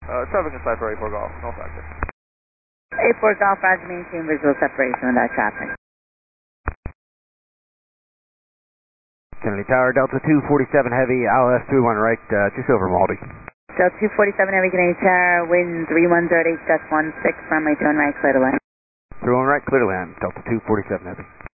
Traffic inside for A4 Golf, no factor. A4 Golf, Roger, maintain visual separation without traffic. Kennedy Tower, Delta 247 Heavy, ILS 31 right, just over Maldi. Delta 247 Heavy, Kennedy Tower, wind 3138, 16, runway 21 right, clear to land. 31 right, clear to land, Delta 247 Heavy.